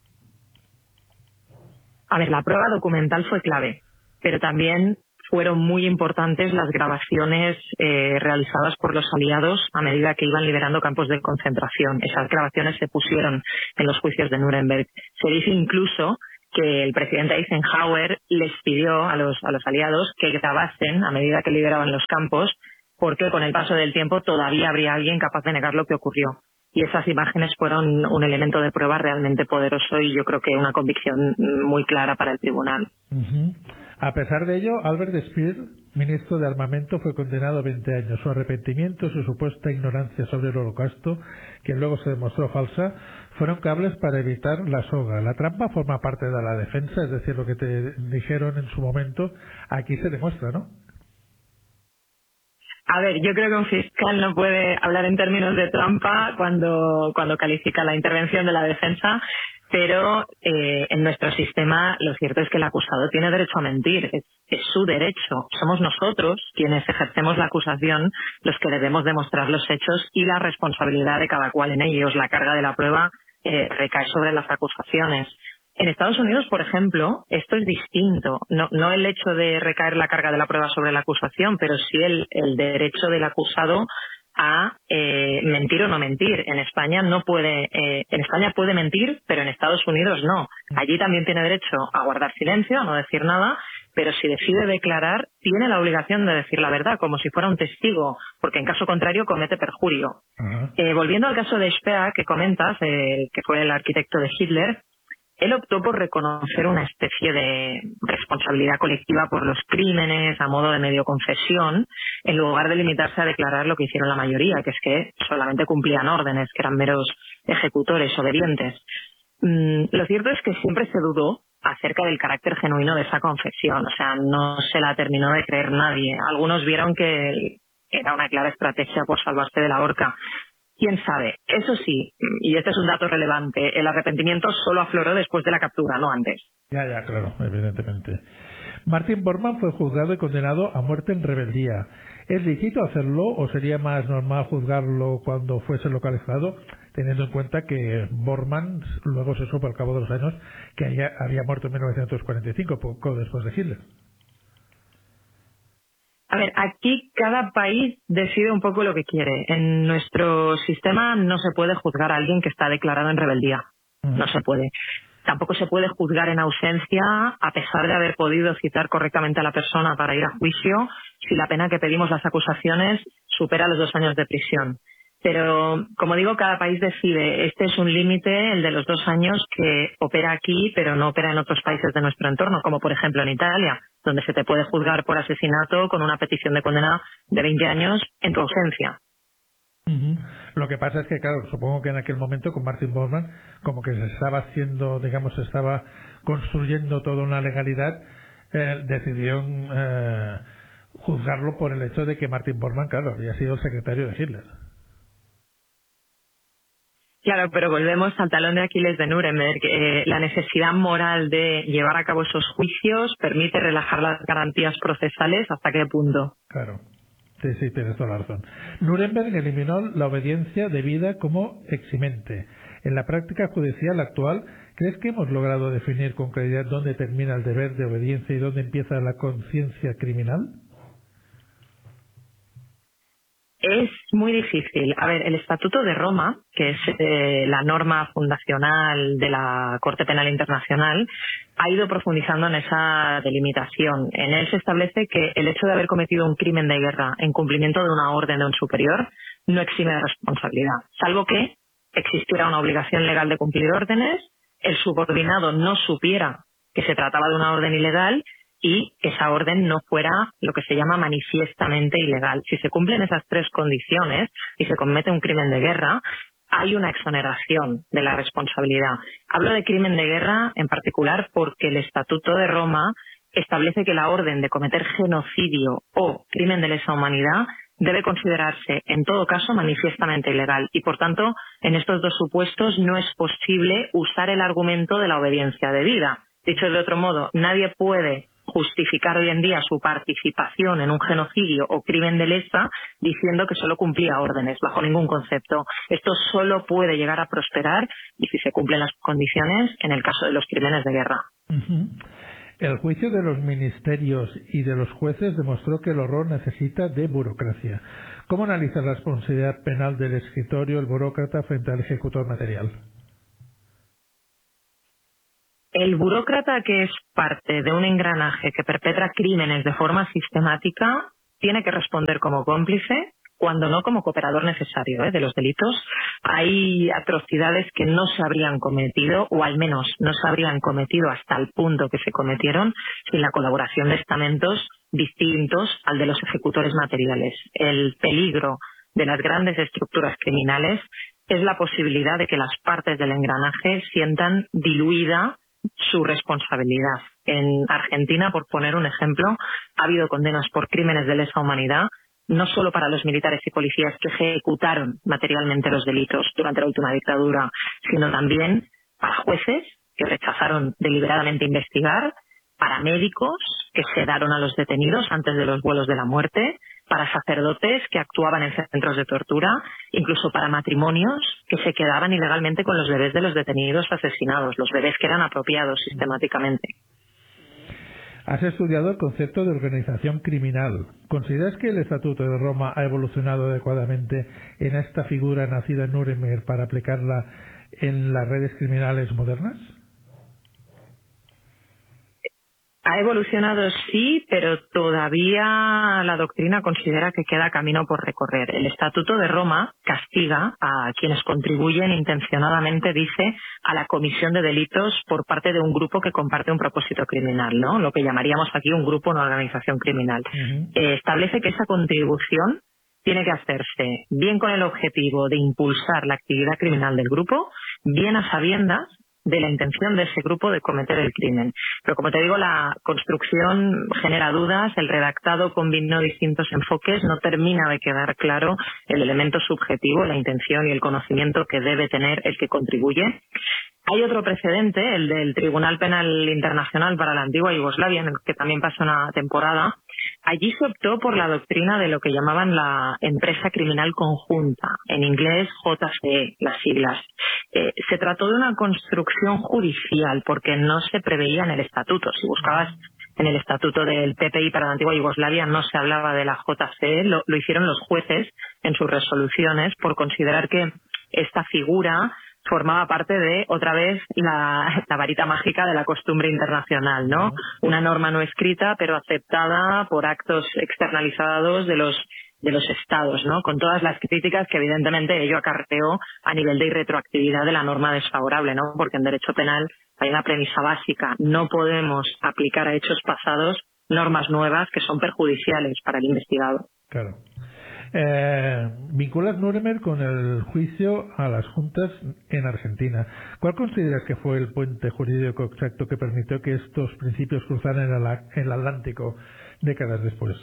[SPEAKER 5] A ver, la prueba documental fue clave, pero también fueron muy importantes las grabaciones eh, realizadas por los aliados a medida que iban liberando campos de concentración. Esas grabaciones se pusieron en los juicios de Nuremberg. Se dice incluso que el presidente Eisenhower les pidió a los, a los aliados que grabasen a medida que liberaban los campos, porque con el paso del tiempo todavía habría alguien capaz de negar lo que ocurrió. Y esas imágenes fueron un elemento de prueba realmente poderoso y yo creo que una convicción muy clara para el tribunal.
[SPEAKER 3] Uh-huh. A pesar de ello, Albert Speer, ministro de Armamento, fue condenado a veinte años. Su arrepentimiento, su supuesta ignorancia sobre el Holocausto, que luego se demostró falsa, fueron cables para evitar la soga. La trampa forma parte de la defensa, es decir, lo que te dijeron en su momento, aquí se demuestra, ¿no?
[SPEAKER 5] A ver, yo creo que un fiscal no puede hablar en términos de trampa cuando, cuando califica la intervención de la defensa, pero eh, en nuestro sistema lo cierto es que el acusado tiene derecho a mentir, es, es su derecho. Somos nosotros quienes ejercemos la acusación los que debemos demostrar los hechos y la responsabilidad de cada cual en ellos. La carga de la prueba eh, recae sobre las acusaciones. En Estados Unidos, por ejemplo, esto es distinto. No, no el hecho de recaer la carga de la prueba sobre la acusación, pero sí el, el derecho del acusado a eh, mentir o no mentir. En España no puede, eh, en España puede mentir, pero en Estados Unidos no. Allí también tiene derecho a guardar silencio, a no decir nada, pero si decide declarar, tiene la obligación de decir la verdad, como si fuera un testigo, porque en caso contrario comete perjurio. Uh-huh. Eh, volviendo al caso de Speer que comentas, eh, que fue el arquitecto de Hitler, él optó por reconocer una especie de responsabilidad colectiva por los crímenes a modo de medio confesión, en lugar de limitarse a declarar lo que hicieron la mayoría, que es que solamente cumplían órdenes, que eran meros ejecutores obedientes. Mm, lo cierto es que siempre se dudó acerca del carácter genuino de esa confesión, o sea, no se la terminó de creer nadie. Algunos vieron que era una clara estrategia por salvarse de la horca. ¿Quién sabe? Eso sí, y este es un dato relevante, el arrepentimiento solo afloró después de la captura, no antes.
[SPEAKER 3] Ya, ya, claro, evidentemente. Martin Bormann fue juzgado y condenado a muerte en rebeldía. ¿Es lícito hacerlo o sería más normal juzgarlo cuando fuese localizado, teniendo en cuenta que Bormann luego se supo al cabo de los años que había muerto en mil novecientos cuarenta y cinco, poco después de Hitler?
[SPEAKER 5] A ver, aquí cada país decide un poco lo que quiere. En nuestro sistema no se puede juzgar a alguien que está declarado en rebeldía. No se puede. Tampoco se puede juzgar en ausencia, a pesar de haber podido citar correctamente a la persona para ir a juicio, si la pena que pedimos las acusaciones supera los dos años de prisión. Pero, como digo, cada país decide. Este es un límite, el de los dos años, que opera aquí, pero no opera en otros países de nuestro entorno, como por ejemplo en Italia, donde se te puede juzgar por asesinato con una petición de condena de veinte años en tu ausencia.
[SPEAKER 3] Uh-huh. Lo que pasa es que, claro, supongo que en aquel momento con Martin Bormann, como que se estaba haciendo, digamos, se estaba construyendo toda una legalidad, eh, decidieron eh, juzgarlo por el hecho de que Martin Bormann, claro, había sido el secretario de Hitler.
[SPEAKER 5] Claro, pero volvemos al talón de Aquiles de Nuremberg. Eh, la necesidad moral de llevar a cabo esos juicios permite relajar las garantías procesales. ¿Hasta qué punto?
[SPEAKER 3] Claro. Sí, sí, tienes toda la razón. Nuremberg eliminó la obediencia debida como eximente. En la práctica judicial actual, ¿crees que hemos logrado definir con claridad dónde termina el deber de obediencia y dónde empieza la conciencia criminal?
[SPEAKER 5] Es muy difícil. A ver, el Estatuto de Roma, que es eh, la norma fundacional de la Corte Penal Internacional, ha ido profundizando en esa delimitación. En él se establece que el hecho de haber cometido un crimen de guerra en cumplimiento de una orden de un superior no exime de responsabilidad, salvo que existiera una obligación legal de cumplir órdenes, el subordinado no supiera que se trataba de una orden ilegal y esa orden no fuera lo que se llama manifiestamente ilegal. Si se cumplen esas tres condiciones y se comete un crimen de guerra, hay una exoneración de la responsabilidad. Hablo de crimen de guerra en particular porque el Estatuto de Roma establece que la orden de cometer genocidio o crimen de lesa humanidad debe considerarse en todo caso manifiestamente ilegal y por tanto en estos dos supuestos no es posible usar el argumento de la obediencia debida. Dicho de otro modo, nadie puede justificar hoy en día su participación en un genocidio o crimen de lesa diciendo que solo cumplía órdenes, bajo ningún concepto. Esto solo puede llegar a prosperar y si se cumplen las condiciones en el caso de los crímenes de guerra.
[SPEAKER 3] Uh-huh. El juicio de los ministerios y de los jueces demostró que el horror necesita de burocracia. ¿Cómo analiza la responsabilidad penal del escritorio, el burócrata, frente al ejecutor material?
[SPEAKER 5] El burócrata, que es parte de un engranaje que perpetra crímenes de forma sistemática, tiene que responder como cómplice, cuando no como cooperador necesario ¿eh? de los delitos. Hay atrocidades que no se habrían cometido, o al menos no se habrían cometido hasta el punto que se cometieron, sin la colaboración de estamentos distintos al de los ejecutores materiales. El peligro de las grandes estructuras criminales es la posibilidad de que las partes del engranaje sientan diluida su responsabilidad. En Argentina, por poner un ejemplo, ha habido condenas por crímenes de lesa humanidad, no solo para los militares y policías que ejecutaron materialmente los delitos durante la última dictadura, sino también para jueces que rechazaron deliberadamente investigar, para médicos que sedaron a los detenidos antes de los vuelos de la muerte, para sacerdotes que actuaban en centros de tortura, incluso para matrimonios que se quedaban ilegalmente con los bebés de los detenidos asesinados, los bebés que eran apropiados sistemáticamente.
[SPEAKER 3] Has estudiado el concepto de organización criminal. ¿Consideras que el Estatuto de Roma ha evolucionado adecuadamente en esta figura nacida en Nuremberg para aplicarla en las redes criminales modernas?
[SPEAKER 5] Ha evolucionado, sí, pero todavía la doctrina considera que queda camino por recorrer. El Estatuto de Roma castiga a quienes contribuyen intencionadamente, dice, a la comisión de delitos por parte de un grupo que comparte un propósito criminal, ¿no? Lo que llamaríamos aquí un grupo, una organización criminal. Uh-huh. Eh, establece que esa contribución tiene que hacerse bien con el objetivo de impulsar la actividad criminal del grupo, bien a sabiendas de la intención de ese grupo de cometer el crimen. Pero como te digo, la construcción genera dudas, el redactado combinó distintos enfoques, no termina de quedar claro el elemento subjetivo, la intención y el conocimiento que debe tener el que contribuye. Hay otro precedente, el del Tribunal Penal Internacional para la antigua Yugoslavia, en el que también pasó una temporada. Allí se optó por la doctrina de lo que llamaban la empresa criminal conjunta, en inglés J C E, las siglas. Eh, se trató de una construcción judicial porque no se preveía en el estatuto. Si buscabas En el estatuto del P P I para la antigua Yugoslavia no se hablaba de la J C, lo, lo hicieron los jueces en sus resoluciones por considerar que esta figura formaba parte de, otra vez, la, la varita mágica de la costumbre internacional, ¿no? Una norma no escrita, pero aceptada por actos externalizados de los de los estados, ¿no? Con todas las críticas que evidentemente ello acarreó a nivel de irretroactividad de la norma desfavorable, ¿no? Porque en derecho penal hay una premisa básica: no podemos aplicar a hechos pasados normas nuevas que son perjudiciales para el investigado.
[SPEAKER 3] Claro. Eh, vinculas Nuremberg con el juicio a las juntas en Argentina. ¿Cuál consideras que fue el puente jurídico exacto que permitió que estos principios cruzaran el Atlántico décadas después?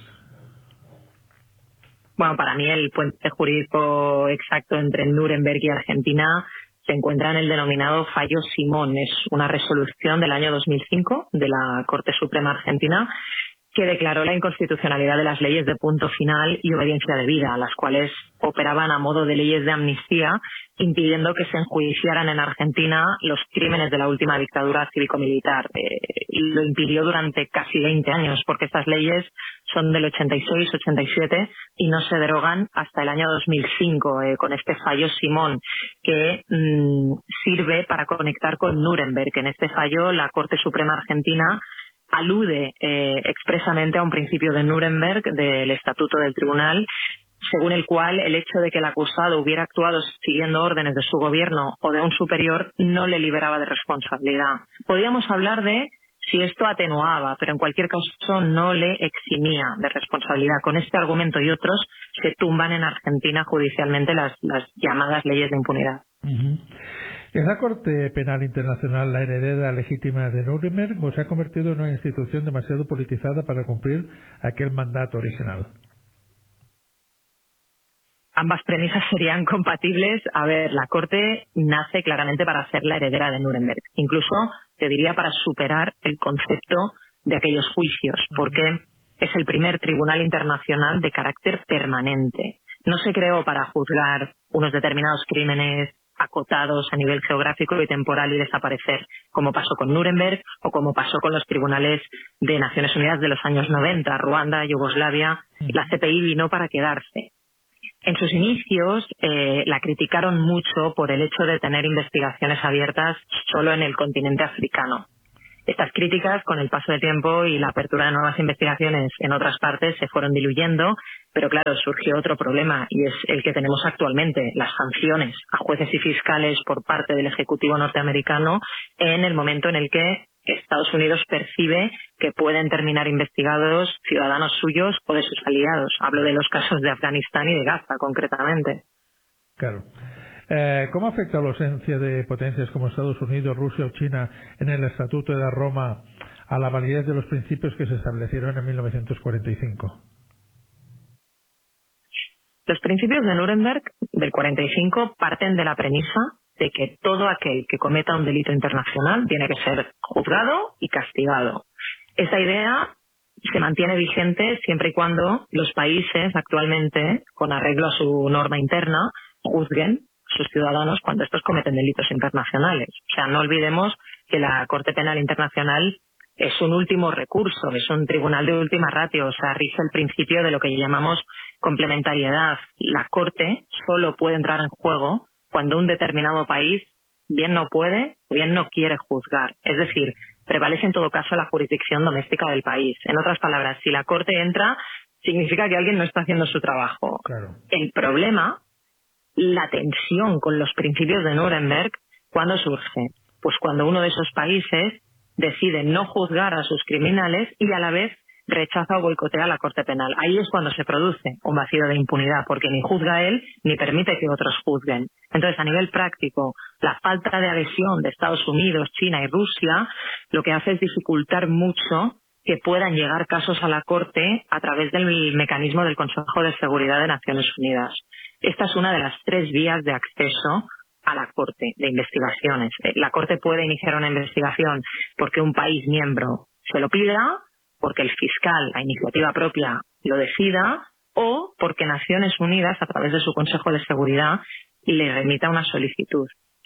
[SPEAKER 5] Bueno, para mí el puente jurídico exacto entre Nuremberg y Argentina se encuentra en el denominado Fallo Simón. Es una resolución del año dos mil cinco de la Corte Suprema Argentina que declaró la inconstitucionalidad de las leyes de punto final y obediencia debida, las cuales operaban a modo de leyes de amnistía, impidiendo que se enjuiciaran en Argentina los crímenes de la última dictadura cívico-militar. Eh, y lo impidió durante casi veinte años, porque estas leyes son del ochenta y seis ochenta y siete y no se derogan hasta el año dos mil cinco, eh, con este fallo Simón, que mmm, sirve para conectar con Nuremberg. En este fallo, la Corte Suprema Argentina alude eh, expresamente a un principio de Nuremberg, del Estatuto del Tribunal, según el cual el hecho de que el acusado hubiera actuado siguiendo órdenes de su gobierno o de un superior no le liberaba de responsabilidad. Podríamos hablar de si esto atenuaba, pero en cualquier caso no le eximía de responsabilidad. Con este argumento y otros se tumban en Argentina judicialmente las, las llamadas leyes de impunidad.
[SPEAKER 3] Uh-huh. ¿Es la Corte Penal Internacional la heredera legítima de Nuremberg o se ha convertido en una institución demasiado politizada para cumplir aquel mandato original?
[SPEAKER 5] Ambas premisas serían compatibles. A ver, la Corte nace claramente para ser la heredera de Nuremberg. Incluso, te diría, para superar el concepto de aquellos juicios, porque es el primer tribunal internacional de carácter permanente. No se creó para juzgar unos determinados crímenes acotados a nivel geográfico y temporal y desaparecer, como pasó con Nuremberg o como pasó con los tribunales de Naciones Unidas de los años noventa, Ruanda, Yugoslavia. La C P I vino para quedarse. En sus inicios eh, la criticaron mucho por el hecho de tener investigaciones abiertas solo en el continente africano. Estas críticas, con el paso del tiempo y la apertura de nuevas investigaciones en otras partes, se fueron diluyendo, pero claro, surgió otro problema y es el que tenemos actualmente: las sanciones a jueces y fiscales por parte del Ejecutivo norteamericano en el momento en el que Estados Unidos percibe que pueden terminar investigados ciudadanos suyos o de sus aliados. Hablo de los casos de Afganistán y de Gaza, concretamente.
[SPEAKER 3] Claro. Eh, ¿Cómo afecta la ausencia de potencias como Estados Unidos, Rusia o China en el Estatuto de Roma a la validez de los principios que se establecieron en mil novecientos cuarenta y cinco?
[SPEAKER 5] Los principios de Nuremberg del cuarenta y cinco parten de la premisa de que todo aquel que cometa un delito internacional tiene que ser juzgado y castigado. Esa idea se mantiene vigente siempre y cuando los países actualmente, con arreglo a su norma interna, juzguen a sus ciudadanos cuando estos cometen delitos internacionales. O sea, no olvidemos que la Corte Penal Internacional es un último recurso, es un tribunal de última ratio, o sea, rige el principio de lo que llamamos complementariedad. La Corte solo puede entrar en juego cuando un determinado país bien no puede o bien no quiere juzgar. Es decir, prevalece en todo caso la jurisdicción doméstica del país. En otras palabras, si la Corte entra, significa que alguien no está haciendo su trabajo.
[SPEAKER 3] Claro.
[SPEAKER 5] El problema, la tensión con los principios de Nuremberg, ¿cuándo surge? Pues cuando uno de esos países decide no juzgar a sus criminales y a la vez rechaza o boicotea la Corte Penal. Ahí es cuando se produce un vacío de impunidad, porque ni juzga él ni permite que otros juzguen. Entonces, a nivel práctico, la falta de adhesión de Estados Unidos, China y Rusia lo que hace es dificultar mucho que puedan llegar casos a la Corte a través del mecanismo del Consejo de Seguridad de Naciones Unidas. Esta es una de las tres vías de acceso a la Corte de investigaciones. La Corte puede iniciar una investigación porque un país miembro se lo pida, porque el fiscal, a iniciativa propia, lo decida, o porque Naciones Unidas, a través de su Consejo de Seguridad, le remita una solicitud.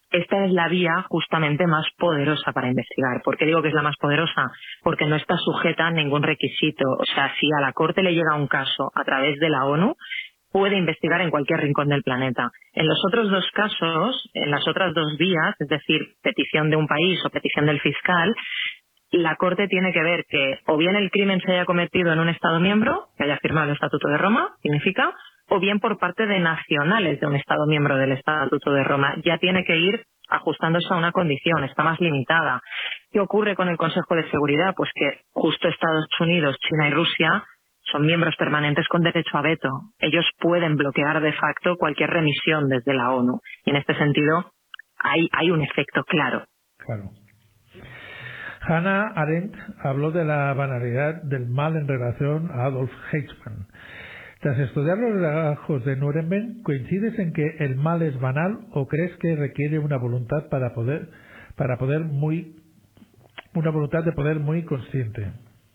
[SPEAKER 5] esta es la vía justamente más poderosa para investigar. ¿Por qué digo que es la más poderosa? Porque no está sujeta a ningún requisito. O sea, si a la Corte le llega un caso a través de la ONU, puede investigar en cualquier rincón del planeta. En los otros dos casos, en las otras dos vías, es decir, petición de un país o petición del fiscal, la Corte tiene que ver que o bien el crimen se haya cometido en un Estado miembro, que haya firmado el Estatuto de Roma, significa, o bien por parte de nacionales de un Estado miembro del Estatuto de Roma. Ya tiene que ir ajustándose a una condición, está más limitada. ¿Qué ocurre con el Consejo de Seguridad? Pues que justo Estados Unidos, China y Rusia son miembros permanentes con derecho a veto. Ellos pueden bloquear de facto cualquier remisión desde la ONU. Y en este sentido hay, hay un efecto claro.
[SPEAKER 3] Claro. Hannah Arendt habló de la banalidad del mal en relación a Adolf Eichmann. Tras estudiar los legajos de Nuremberg, ¿coincides en que el mal es banal o crees que requiere una voluntad para poder, para poder muy, una voluntad de poder muy consciente?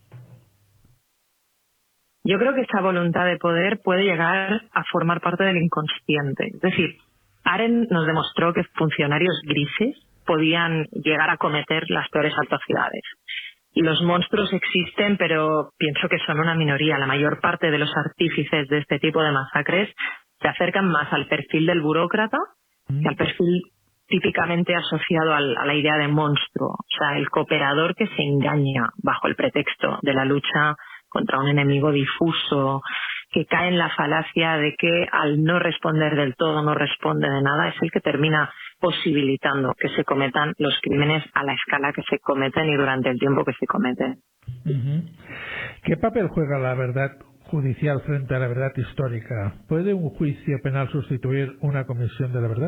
[SPEAKER 5] Yo creo que esa voluntad de poder puede llegar a formar parte del inconsciente. Es decir, Arendt nos demostró que funcionarios grises podían llegar a cometer las peores atrocidades. Y los monstruos existen, pero pienso que son una minoría. La mayor parte de los artífices de este tipo de masacres se acercan más al perfil del burócrata que al perfil típicamente asociado al, a la idea de monstruo. O sea, el cooperador que se engaña bajo el pretexto de la lucha contra un enemigo difuso, que cae en la falacia de que al no responder del todo, no responde de nada, es el que termina posibilitando que se cometan los crímenes a la escala que se cometen y durante el tiempo que se cometen.
[SPEAKER 3] Uh-huh. ¿Qué papel juega la verdad judicial frente a la verdad histórica? ¿Puede un juicio penal sustituir una comisión de la verdad?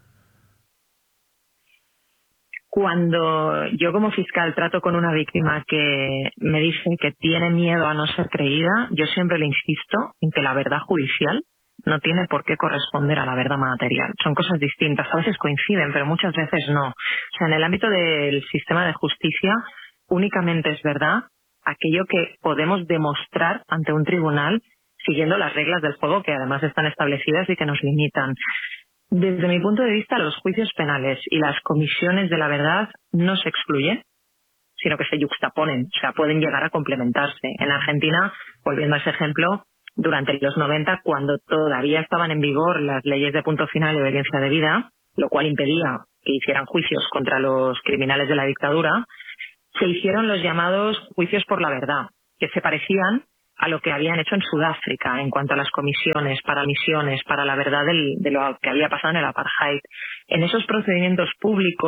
[SPEAKER 5] Cuando yo como fiscal trato con una víctima que me dice que tiene miedo a no ser creída, yo siempre le insisto en que la verdad judicial no tiene por qué corresponder a la verdad material. Son cosas distintas. A veces coinciden, pero muchas veces no. O sea, en el ámbito del sistema de justicia, únicamente es verdad aquello que podemos demostrar ante un tribunal siguiendo las reglas del juego que además están establecidas y que nos limitan. Desde mi punto de vista, los juicios penales y las comisiones de la verdad no se excluyen, sino que se yuxtaponen, o sea, pueden llegar a complementarse. En Argentina, volviendo a ese ejemplo, durante los noventa, cuando todavía estaban en vigor las leyes de punto final y obediencia debida, lo cual impedía que hicieran juicios contra los criminales de la dictadura, se hicieron los llamados juicios por la verdad, que se parecían a lo que habían hecho en Sudáfrica en cuanto a las comisiones, para misiones, para la verdad del, de lo que había pasado en el apartheid. En esos procedimientos públicos